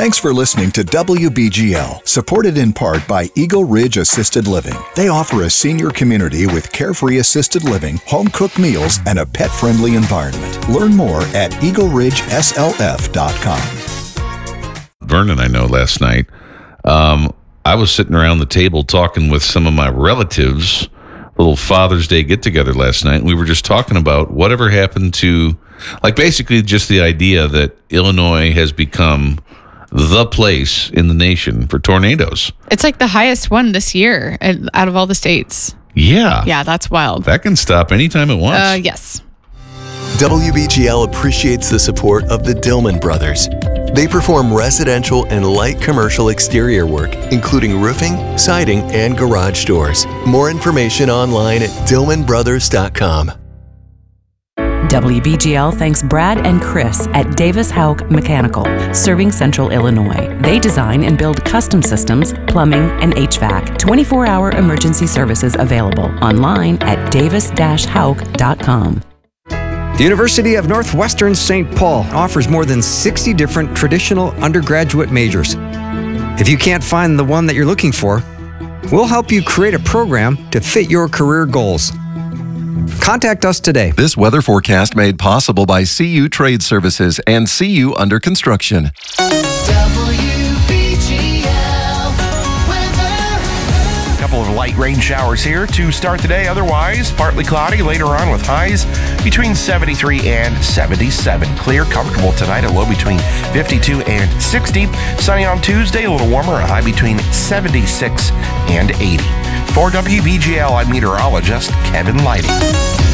Thanks for listening to WBGL, supported in part by Eagle Ridge Assisted Living. They offer a senior community with carefree assisted living, home-cooked meals, and a pet-friendly environment. Learn more at eagleridgeslf.com. Vernon, I know, last night, I was sitting around the table talking with some of my relatives, little Father's Day get-together last night, and we were just talking about whatever happened to, like, basically just the idea that Illinois has become the place in the nation for tornadoes. It's like the highest one this year out of all the states. Yeah. Yeah, that's wild. That can stop anytime it wants. Yes. WBGL appreciates the support of the Dillman Brothers. They perform residential and light commercial exterior work, including roofing, siding, and garage doors. More information online at dillmanbrothers.com. WBGL thanks Brad and Chris at Davis Houck Mechanical, serving Central Illinois. They design and build custom systems, plumbing, and HVAC. 24-hour emergency services available online at davis-houck.com. The University of Northwestern St. Paul offers more than 60 different traditional undergraduate majors. If you can't find the one that you're looking for, we'll help you create a program to fit your career goals. Contact us today. This weather forecast made possible by CU Trade Services and CU Under Construction. Couple of light rain showers here to start the day. Otherwise, partly cloudy later on with highs between 73 and 77. Clear, comfortable tonight, a low between 52 and 60. Sunny on Tuesday, a little warmer, a high between 76 and 80. For WBGL, I'm meteorologist Kevin Lighty.